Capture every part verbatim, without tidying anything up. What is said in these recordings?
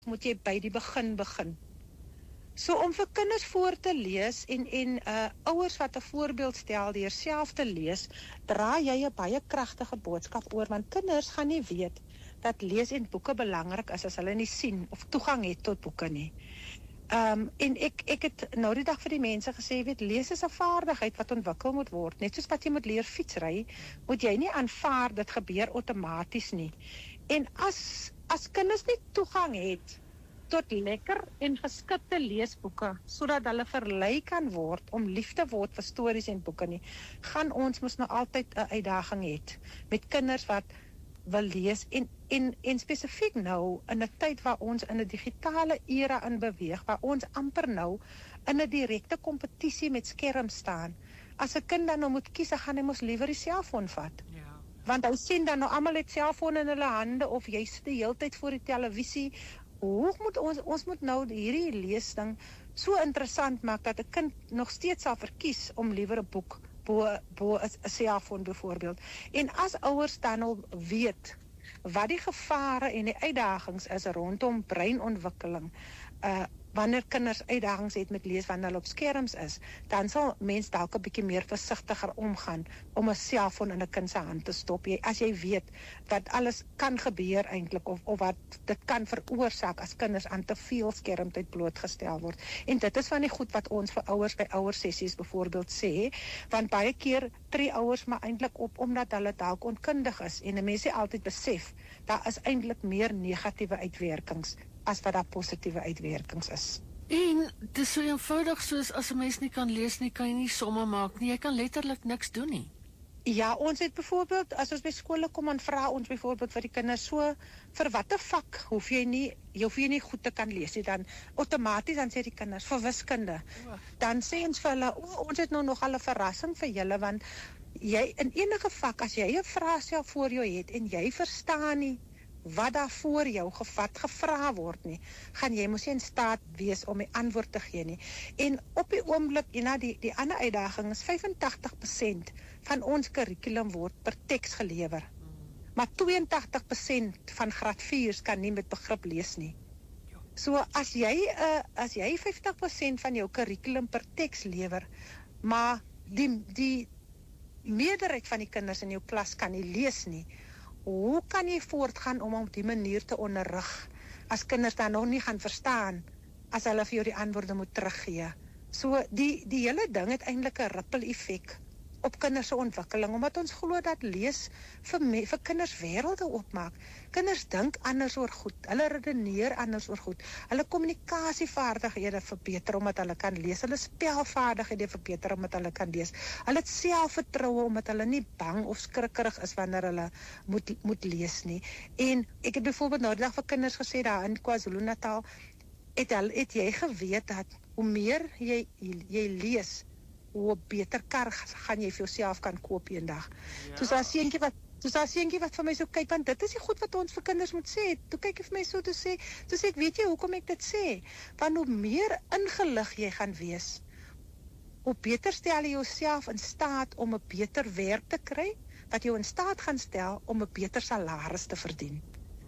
moet jy by die begin begin. So om vir kinders voor te lees en, en uh, ouers wat 'n voorbeeld stel deur self te lees, dra jy 'n baie kragtige boodskap oor, want kinders gaan nie weet dat lees en boeke belangrik is as hulle nie sien of toegang het tot boeke nie. Um, en ek, ek het nou die dag vir die mense gesê, weet, lees is 'n vaardigheid wat ontwikkel moet word. Net soos wat jy moet leer fietsry, moet jy nie aanvaar dit gebeur outomaties nie. En as, as kinders nie toegang het tot lekker en geskikte leesboeke, sodat hulle verlei kan word om lief te word vir stories en boeke nie, gaan ons mos nou altyd 'n uitdaging het met kinders wat wil lees en, en, en spesifiek nou in 'n tyd waar ons in 'n digitale era in beweeg, waar ons amper nou in 'n direkte kompetisie met skerms staan. As 'n kind dan nou moet kies, gaan hy mos liewer die selfoon vat. Ja. Want hy sien dan nou almal het selfoon in hulle hande of jy sit die hele tyd voor die televisie. Hoe moet ons ons moet nou hierdie leesding so interessant maak dat 'n kind nog steeds sal verkies om liewer 'n boek bo bo 'n selfoon byvoorbeeld. En as ouers dan al weet wat die gevare en die uitdagings is rondom breinontwikkeling, uh wanneer kinders uitdagings het met lees wanneer hulle op skerms is, dan sal mens dalk 'n bietjie meer versigtiger omgaan om 'n selfoon in 'n kind se hand te stop. Jy, as jy weet wat alles kan gebeur eintlik of of wat dit kan veroorsaak as kinders aan te veel skermtyd blootgestel word. En dit is van die goed wat ons vir ouers by ouersessies byvoorbeeld sê, want baie keer tree ouers maar eintlik op omdat hulle dalk onkundig is en mense nie altyd besef daar is eintlik meer negatiewe uitwerkings as wat daar positiewe uitwerkings is. En dit is so eenvoudig soos as 'n mens nie kan lees nie, kan jy nie somme maak nie. Jy kan letterlik niks doen nie. Ja, ons het byvoorbeeld, as ons by skole kom en vra ons byvoorbeeld vir die kinders so, vir watter vak hoef jy nie, jy hoef jy nie goed te kan lees nie, dan outomaties dan sê die kinders, vir wiskunde. Dan sê ons vir hulle, o, ons het nou nog al 'n verrassing vir julle, want jy, in enige vak, as jy 'n vraestel voor jou het, en jy verstaan nie, wat daar voor jou gevat gevra word nie, gaan jy mos nie in staat wees om die antwoord te gee nie. En op die oomblik, en die, die ander uitdaging is vyfentagtig persent van ons kurrikulum word per teks gelewer. Maar twee en tagtig persent van graad viers kan nie met begrip lees nie. So as jy uh, as jy vyftig persent van jou kurrikulum per teks lewer, maar die die meerderheid van die kinders in jou klas kan nie lees nie, hoe kan jy voortgaan om op die manier te onderrig as kinders dan nog nie gaan verstaan as hulle vir jou die antwoorde moet teruggee? So die die hele ding het eintlik 'n ripple effek op kinders se ontwikkeling, omdat ons glo dat lees vir me, vir kinders wêrelde oopmaak. Kinders dink anders oor goed, hulle redeneer anders oor goed, hulle kommunikasievaardighede verbeter omdat hulle kan lees, hulle spelvaardighede verbeter omdat hulle kan lees, hulle het selfvertroue omdat hulle nie bang of skrikkerig is wanneer hulle moet, moet lees nie. En ek het byvoorbeeld nou die dag vir kinders gesê daar in KwaZulu-Natal, het, het jy geweet dat hoe meer jy, jy lees, hoe beter kar gaan jy vir jouself kan koop eendag. Ja. Soos daar seentjie wat, soos daar seentjie wat vir my so kyk, want dit is die goed wat ons vir kinders moet sê. Toe kyk hy vir my so, toe sê, toe sê ek, weet jy hoekom ek dit sê? Want hoe meer ingelig jy gaan wees, hoe beter stel jy jouself in staat om 'n beter werk te kry, wat jou in staat gaan stel om 'n beter salaris te verdien.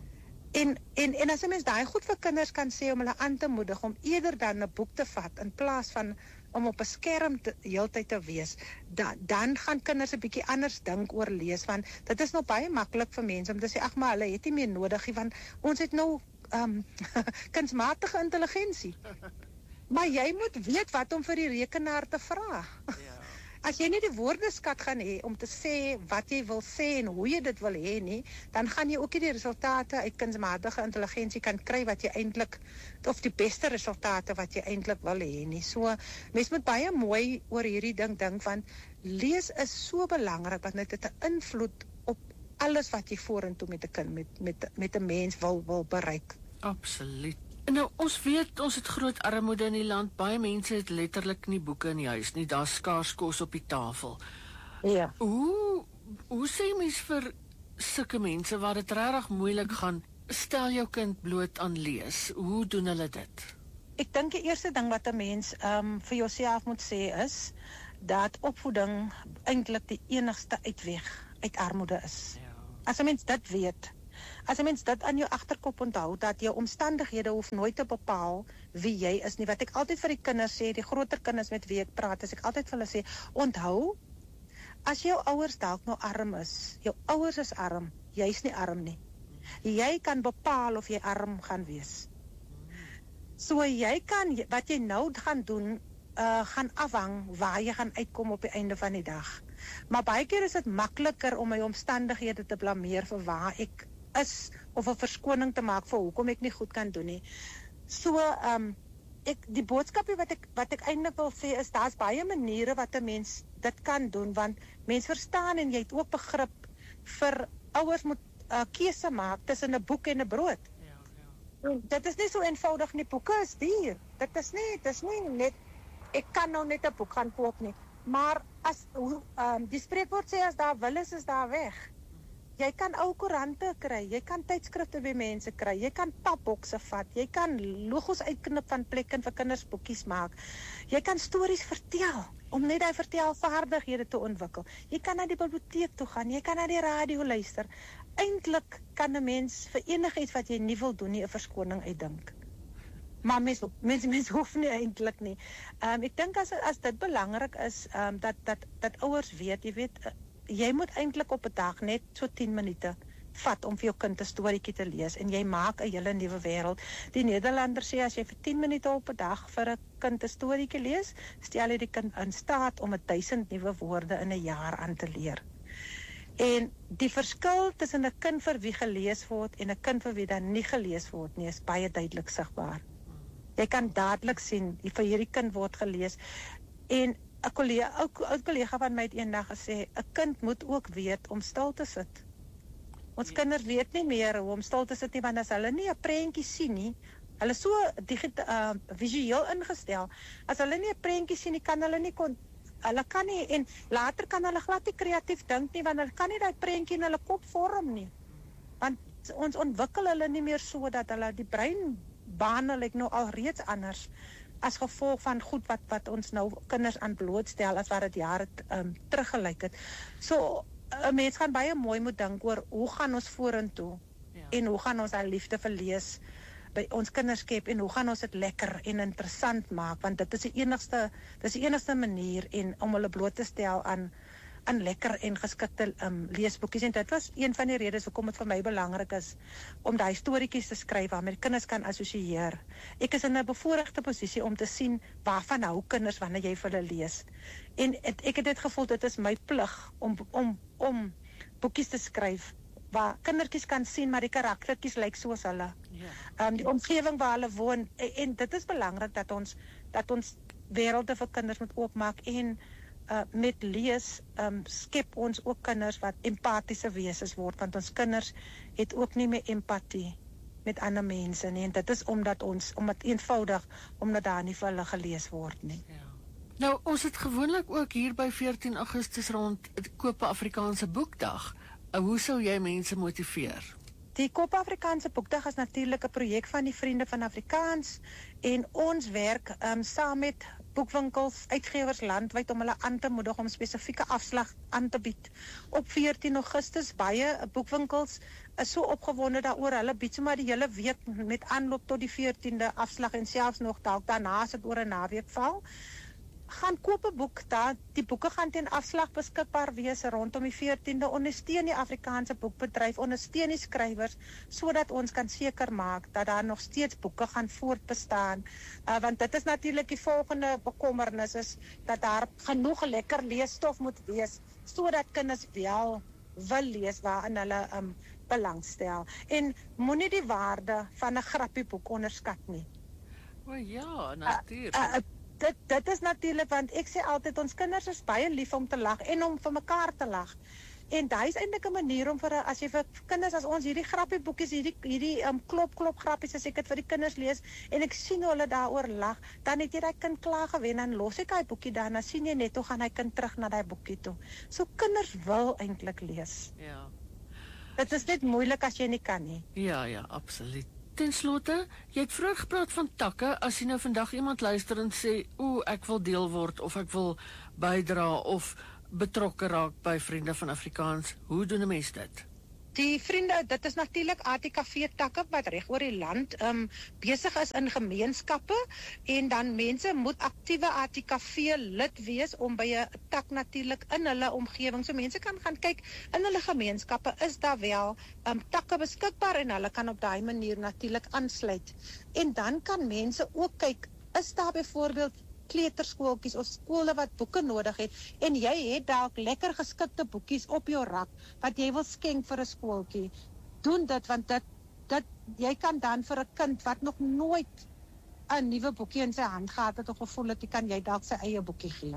En, en, en as 'n mens daai goed vir kinders kan sê om hulle aan te moedig om eerder dan 'n boek te vat in plaas van om op 'n skerm te, heeltyd te wees, da, dan gaan kinders 'n bietjie anders dink oor lees, want dit is nou baie maklik vir mense om te sê, ag maar hulle het nie meer nodig nie, want ons het nou um, kunsmatige intelligensie. Maar jy moet weet wat om vir die rekenaar te vra. Ja. As jy nie die woordeskat gaan hê om te sê wat jy wil sê en hoe jy dit wil hê nie, dan gaan jy ook nie die resultate uit kunsmatige intelligensie kan kry wat jy eintlik, of die beste resultate wat jy eintlik wil hê nie. So, mens moet baie mooi oor hierdie ding dink, want lees is so belangrik, want dit het 'n invloed op alles wat jy vorentoe met 'n kind, met, met, met 'n mens wil, wil bereik. Absoluut. Nou, ons weet, ons het groot armoede in die land, baie mense het letterlik nie boeke in die huis nie, daar skaars kos op die tafel. Ja. Hoe, hoe sê mens vir sulke mense waar dit regtig moeilik gaan, stel jou kind bloot aan lees, hoe doen hulle dit? Ek dink die eerste ding wat 'n mens um, vir jouself moet sê is, dat opvoeding eintlik die enigste uitweg uit armoede is. Ja. As 'n mens dit weet, As 'n mens dit aan jou agterkop onthou, dat jou omstandighede hoef nooit te bepaal wie jy is nie. Wat ek altyd vir die kinders sê, die groter kinders met wie ek praat, as ek altyd vir hulle sê, onthou, as jou ouers dalk nou arm is, jou ouers is arm, jy's nie arm nie. Jy kan bepaal of jy arm gaan wees. So jy kan, wat jy nou gaan doen, uh, gaan afhang waar jy gaan uitkom op die einde van die dag. Maar baie keer is dit makliker om my omstandighede te blameer vir waar ek is, of 'n verskoning te maak vir hoekom ek nie goed kan doen nie. So, um, ek, die boodskapie wat ek, wat ek eintlik wil sê is, daar's baie maniere wat 'n mens dit kan doen, want mens verstaan en jy het ook begrip vir ouers moet uh, keuse maak tussen 'n boek en 'n brood. Ja, ja. Dit is nie so eenvoudig nie, boeke is duur. Dit is nie, dit is nie net, ek kan nou net 'n boek gaan koop nie. Maar as um, die spreekwoord sê, as daar wil is, is daar weg. Jy kan ou koerante kry, jy kan tydskrifte by mense kry, jy kan papbokse vat, jy kan logos uitknip van plekke en vir kinders boekies maak. Jy kan stories vertel, om net die vertelvaardighede te ontwikkel. Jy kan na die biblioteek toe gaan, jy kan na die radio luister. Eintlik kan 'n mens vir enigiets wat jy nie wil doen nie 'n verskoning uitdink. Maar mens, mens, mens hoef nie eintlik nie. Um, ek dink as, as dit belangrik is, um, dat, dat, dat ouers weet, jy weet, uh, jy moet eintlik op 'n dag net so tien minute vat om vir jou kind 'n storieetjie te lees en jy maak 'n hele nuwe wêreld. Die Nederlanders sê as jy vir tien minute op 'n dag vir 'n kind 'n storieetjie lees, stel jy die kind in staat om duisend nuwe woorde in 'n jaar aan te leer. En die verskil tussen 'n kind vir wie gelees word en 'n kind vir wie dan nie gelees word nie, is baie duidelik sigbaar. Jy kan dadelik sien, vir hierdie kind word gelees. En 'n kollega, ou kollega van my het eendag gesê, 'n kind moet ook weet om stil te sit. Ons ja. kinders weet nie meer hoe om stil te sit nie, want as hulle nie 'n prentjie sien nie, hulle is so digita- uh, visueel ingestel, as hulle nie 'n prentjie sien nie, kan hulle nie kon, hulle kan nie, en later kan hulle glad nie kreatief dink nie, want hulle kan nie daai prentjie in hulle kop vorm nie. Want ons ontwikkel hulle nie meer so dat hulle die breinbane lyk nou al reeds anders, as gevolg van goed wat, wat ons nou kinders aan blootstel, as wat dit jare um, teruggelyk het. So, 'n mens gaan baie mooi moet dink oor, hoe gaan ons vorentoe, ja. en hoe gaan ons daai liefde vir lees by ons kinders skep, en hoe gaan ons dit lekker en interessant maak, want dit is die enigste, dit is die enigste manier en om hulle bloot te stel aan, aan lekker en geskikte um, leesboekies, en dit was een van die redes hoekom dit vir my belangrik is, om daai storieetjies te skryf, waarmee kinders kan assosieer. Ek is in 'n bevoorregte posisie om te sien, waarvan hou kinders wanneer jy vir hulle lees. En het, ek het dit gevoel, dit is my plig, om, om, om boekies te skryf, waar kindertjies kan sien, maar die karaktertjies lyk soos hulle. Yeah. Um, die omgewing waar hulle woon, en, en dit is belangrik, dat ons, dat ons wêrelde vir kinders moet oopmaak, en Uh, met lees um, skep ons ook kinders wat empathiese wesens word, want ons kinders het ook nie meer empatie met ander mense nie, en dit is omdat ons, omdat eenvoudig, omdat daar nie vir hulle gelees word nie. Ja. Nou, ons het gewoonlik ook hier by veertien Augustus rond Koop Afrikaanse Boekdag. Uh, hoe sou jy mense motiveer? Die Koop Afrikaanse Boekdag is natuurlik 'n projek van die Vriende van Afrikaans, en ons werk um, saam met boekwinkels, uitgewers landwyd om hulle aan te moedig om spesifieke afslag aan te bied. Op veertien Augustus, baie boekwinkels is so opgewonde daaroor, hulle bied sommer die hele week met aanloop tot die veertiende afslag, en selfs nog dalk daarna as dit oor 'n naweek val. Gaan koop 'n boek daar, die boeke gaan teen afslag beskikbaar wees rondom die veertiende, ondersteun die Afrikaanse boekbedryf, ondersteun die skrywers, sodat ons kan seker maak dat daar nog steeds boeke gaan voortbestaan, uh, want dit is natuurlik die volgende bekommernis, is dat daar genoeg lekker leesstof moet wees, sodat kinders wel wil lees waarin hulle um, belangstel, en moenie die waarde van 'n grappieboek onderskat nie. O ja, natuurlik. Uh, uh, Dit, dit is natuurlik, want ek sê altyd, ons kinders is baie lief om te lag, en om vir mekaar te lag. En daar is eintlik 'n manier om vir, as jy vir kinders, as ons hierdie grappieboekies, hierdie, hierdie um, klop, klop grappies, as ek dit vir die kinders lees, en ek sien hoe hulle daaroor lag, dan het jy daai kind klaar gewen, dan los ek daai boekie daar, dan sien jy net hoe gaan hy kind terug na daai boekie toe. So kinders wil eintlik lees. Ja. Dit is net moeilik as jy nie kan nie. Ja, ja, absoluut. Ten slotte, jy het vroeër gepraat van takke, as jy nou vandag iemand luister en sê, o, ek wil deel word, of ek wil bydra, of betrokke raak by Vriende van Afrikaans, hoe doen 'n mens dit? Die vriende, dit is natuurlik A T K V-takke wat reg oor die land um, besig is in gemeenskappe en dan mense moet aktiewe A T K V-lid wees om by 'n tak natuurlik in hulle omgewing. So mense kan gaan kyk in hulle gemeenskappe, is daar wel um, takke beskikbaar en hulle kan op daai manier natuurlik aansluit. En dan kan mense ook kyk, is daar byvoorbeeld kleuterskooltjies of skole wat boeke nodig het en jy het dalk lekker geskikte boekies op jou rak wat jy wil skenk vir 'n skooltjie. Doen dit want dit dit jy kan dan vir 'n kind wat nog nooit 'n nuwe boekie in sy hand gehad het of gevoel het, kan jy dalk sy eie boekie gee.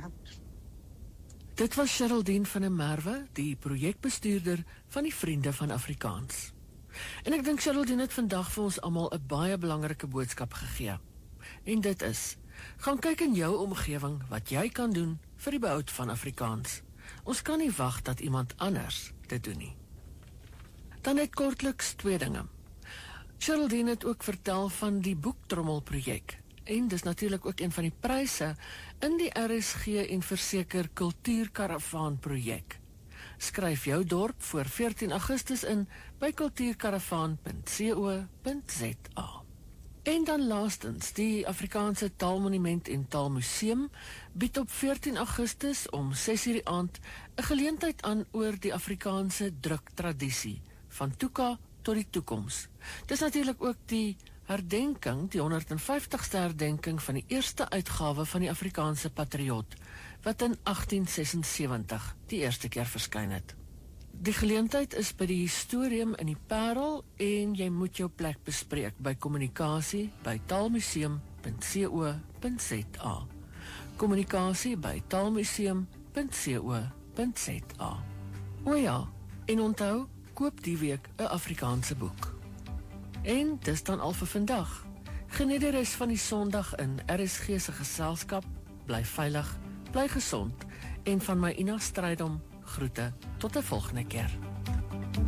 Dit was Geraldine van der Merwe, die projekbestuurder van die Vriende van Afrikaans. En ek dink Geraldine het vandag vir ons almal 'n baie belangrike boodskap gegee. En dit is: gaan kyk in jou omgewing wat jy kan doen vir die behoud van Afrikaans. Ons kan nie wag dat iemand anders dit doen nie. Dan net kortliks twee dinge. Geraldine het ook vertel van die boektrommelprojek. En dis natuurlik ook een van die pryse in die R S G en Verseker Kultuurkaravaan projek. Skryf jou dorp voor veertien Augustus in by kultuurkaravaan punt co punt za. En dan laastens, die Afrikaanse Taalmonument en Taalmuseum bied op veertien Augustus om ses uur die aand 'n geleentheid aan oor die Afrikaanse druktradisie, van Tuka tot die toekoms. Dis natuurlik ook die herdenking, die honderd en vyftigste herdenking van die eerste uitgawe van die Afrikaanse Patriot, wat in agtien sesensewentig die eerste keer verskyn het. Die geleentheid is by die Historium in die Parel en jy moet jou plek bespreek by kommunikasie by taalmuseum punt co punt za. Kommunikasie by taalmuseum punt co punt za. O ja, en onthou, koop die week 'n Afrikaanse boek. En dis dan al vir vandag. Geniet die res van die Sondag in R S G se geselskap, bly veilig, bly gesond en van my Ina Strydom groete tot 'n volgende keer.